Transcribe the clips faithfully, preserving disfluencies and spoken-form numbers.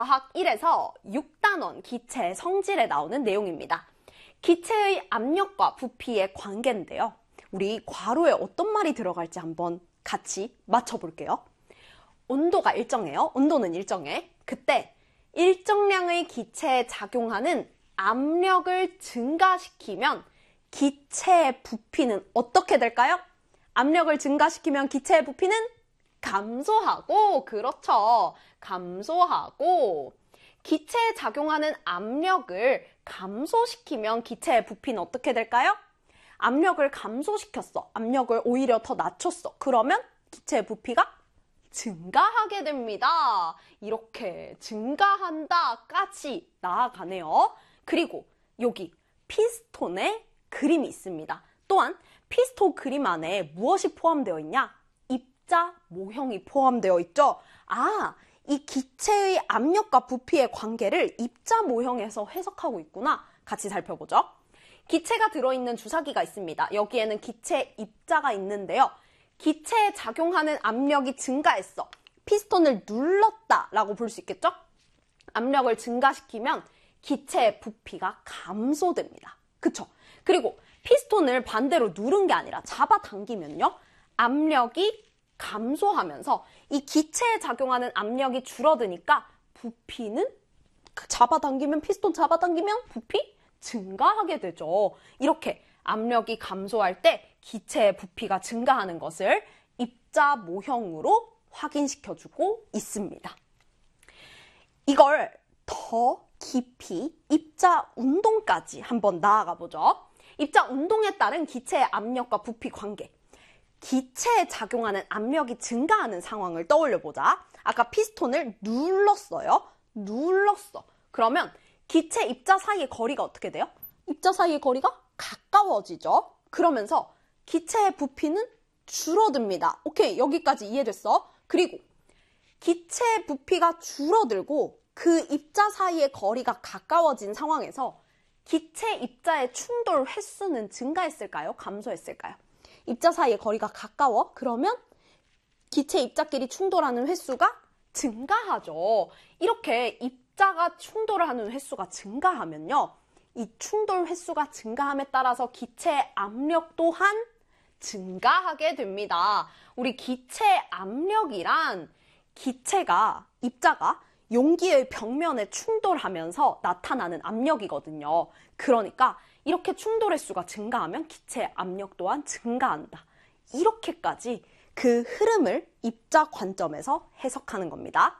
과학 일에서 육 단원 기체의 성질에 나오는 내용입니다. 기체의 압력과 부피의 관계인데요. 우리 괄호에 어떤 말이 들어갈지 한번 같이 맞춰볼게요. 온도가 일정해요. 온도는 일정해. 그때 일정량의 기체에 작용하는 압력을 증가시키면 기체의 부피는 어떻게 될까요? 압력을 증가시키면 기체의 부피는 감소하고, 그렇죠. 감소하고, 기체에 작용하는 압력을 감소시키면 기체의 부피는 어떻게 될까요? 압력을 감소시켰어. 압력을 오히려 더 낮췄어. 그러면 기체의 부피가 증가하게 됩니다. 이렇게 증가한다까지 나아가네요. 그리고 여기 피스톤의 그림이 있습니다. 또한 피스톤 그림 안에 무엇이 포함되어 있냐? 입자 모형이 포함되어 있죠. 아, 이 기체의 압력과 부피의 관계를 입자 모형에서 해석하고 있구나. 같이 살펴보죠. 기체가 들어있는 주사기가 있습니다. 여기에는 기체 입자가 있는데요. 기체에 작용하는 압력이 증가했어. 피스톤을 눌렀다 라고 볼 수 있겠죠? 압력을 증가시키면 기체의 부피가 감소됩니다. 그쵸? 그리고 피스톤을 반대로 누른 게 아니라 잡아당기면요. 압력이 감소하면서 이 기체에 작용하는 압력이 줄어드니까 부피는 잡아당기면 피스톤 잡아당기면 부피 증가하게 되죠. 이렇게 압력이 감소할 때 기체의 부피가 증가하는 것을 입자 모형으로 확인시켜주고 있습니다. 이걸 더 깊이 입자 운동까지 한번 나아가 보죠. 입자 운동에 따른 기체의 압력과 부피 관계. 기체에 작용하는 압력이 증가하는 상황을 떠올려 보자. 아까 피스톤을 눌렀어요. 눌렀어. 그러면 기체 입자 사이의 거리가 어떻게 돼요? 입자 사이의 거리가 가까워지죠. 그러면서 기체의 부피는 줄어듭니다. 오케이, 여기까지 이해됐어? 그리고 기체의 부피가 줄어들고 그 입자 사이의 거리가 가까워진 상황에서 기체 입자의 충돌 횟수는 증가했을까요? 감소했을까요? 입자 사이의 거리가 가까워? 그러면 기체 입자끼리 충돌하는 횟수가 증가하죠. 이렇게 입자가 충돌을 하는 횟수가 증가하면요. 이 충돌 횟수가 증가함에 따라서 기체의 압력 또한 증가하게 됩니다. 우리 기체의 압력이란 기체가, 입자가 용기의 벽면에 충돌하면서 나타나는 압력이거든요. 그러니까 이렇게 충돌 횟수가 증가하면 기체의 압력 또한 증가한다. 이렇게까지 그 흐름을 입자 관점에서 해석하는 겁니다.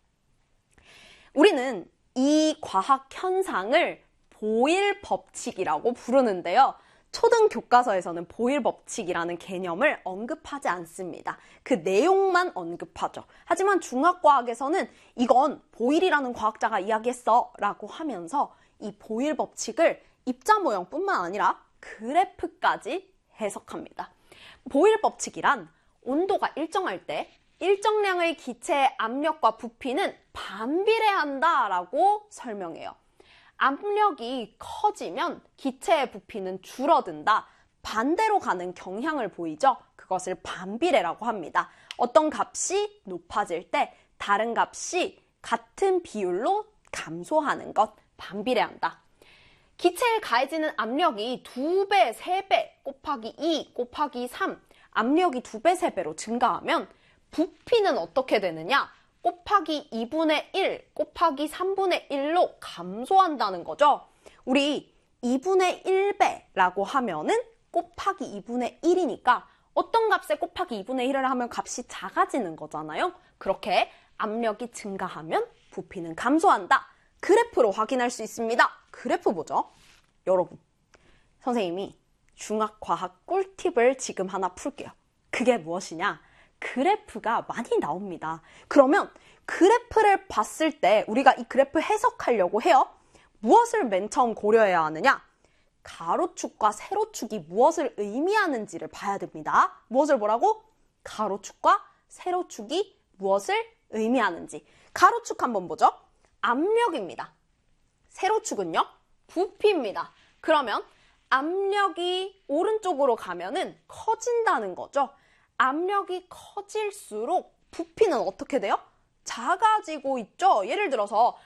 우리는 이 과학 현상을 보일 법칙이라고 부르는데요. 초등 교과서에서는 보일 법칙이라는 개념을 언급하지 않습니다. 그 내용만 언급하죠. 하지만 중학과학에서는 이건 보일이라는 과학자가 이야기했어 라고 하면서 이 보일 법칙을 입자 모형뿐만 아니라 그래프까지 해석합니다. 보일 법칙이란 온도가 일정할 때 일정량의 기체의 압력과 부피는 반비례한다 라고 설명해요. 압력이 커지면 기체의 부피는 줄어든다. 반대로 가는 경향을 보이죠? 그것을 반비례라고 합니다. 어떤 값이 높아질 때 다른 값이 같은 비율로 감소하는 것, 반비례한다. 기체에 가해지는 압력이 두 배, 세 배, 곱하기 이, 곱하기 삼, 압력이 두 배, 세 배로 증가하면 부피는 어떻게 되느냐? 곱하기 이분의 일, 곱하기 삼분의 일로 감소한다는 거죠. 우리 이분의 일 배라고 하면은 곱하기 이분의 일이니까 어떤 값에 곱하기 이분의 일을 하면 값이 작아지는 거잖아요. 그렇게 압력이 증가하면 부피는 감소한다. 그래프로 확인할 수 있습니다. 그래프 보죠. 여러분, 선생님이 중학과학 꿀팁을 지금 하나 풀게요. 그게 무엇이냐? 그래프가 많이 나옵니다. 그러면 그래프를 봤을 때 우리가 이 그래프 해석하려고 해요. 무엇을 맨 처음 고려해야 하느냐? 가로축과 세로축이 무엇을 의미하는지를 봐야 됩니다. 무엇을 보라고? 가로축과 세로축이 무엇을 의미하는지. 가로축 한번 보죠. 압력입니다. 세로축은요? 부피입니다. 그러면 압력이 오른쪽으로 가면은 커진다는 거죠. 압력이 커질수록 부피는 어떻게 돼요? 작아지고 있죠. 예를 들어서